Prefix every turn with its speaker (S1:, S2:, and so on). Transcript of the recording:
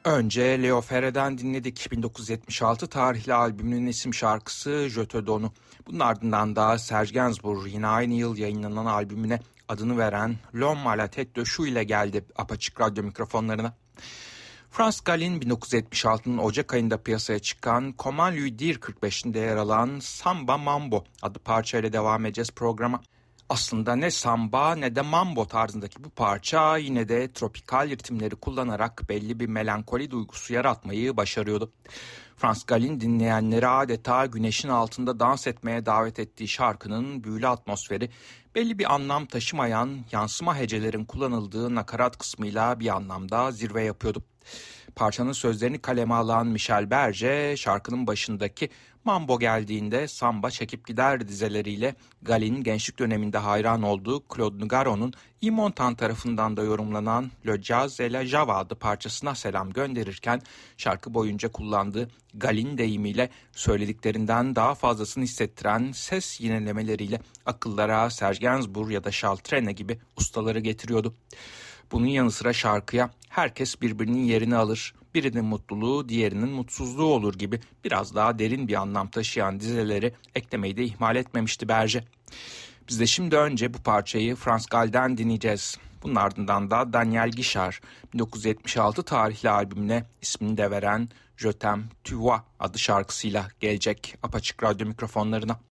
S1: Önce Leo Ferre'den dinledik 1976 tarihli albümünün isim şarkısı Je te donne. Bunun ardından da Serge Gainsbourg yine aynı yıl yayınlanan albümüne adını veren L'Homme à la tête de chou ile geldi apaçık radyo mikrofonlarına. Frans Gal'in 1976'nın Ocak ayında piyasaya çıkan Comment lui dire 45'inde yer alan Samba Mambo adlı parçayla devam edeceğiz programa. Aslında ne samba ne de mambo tarzındaki bu parça yine de tropikal ritimleri kullanarak belli bir melankoli duygusu yaratmayı başarıyordu. Frans Gal'in dinleyenleri adeta güneşin altında dans etmeye davet ettiği şarkının büyülü atmosferi belli bir anlam taşımayan yansıma hecelerin kullanıldığı nakarat kısmıyla bir anlamda zirve yapıyordu. Parçanın sözlerini kaleme alan Michel Berger, şarkının başındaki mambo geldiğinde samba çekip gider dizeleriyle Gal'in gençlik döneminde hayran olduğu Claude Nougaro Yves Montand tarafından da yorumlanan Le Jazz et la Java adlı parçasına selam gönderirken şarkı boyunca kullandığı Gal'in deyimiyle söylediklerinden daha fazlasını hissettiren ses yinelemeleriyle akıllara Serge Gainsbourg ya da Charles Trenet gibi ustaları getiriyordu. Bunun yanı sıra şarkıya herkes birbirinin yerini alır, birinin mutluluğu diğerinin mutsuzluğu olur gibi biraz daha derin bir anlam taşıyan dizeleri eklemeyi de ihmal etmemişti Berger. Biz de şimdi önce bu parçayı Frans Gal'den dinleyeceğiz. Bunun ardından da Daniel Guichard 1976 tarihli albümüne ismini de veren Je t'aime tu vois adlı şarkısıyla gelecek apaçık radyo mikrofonlarına.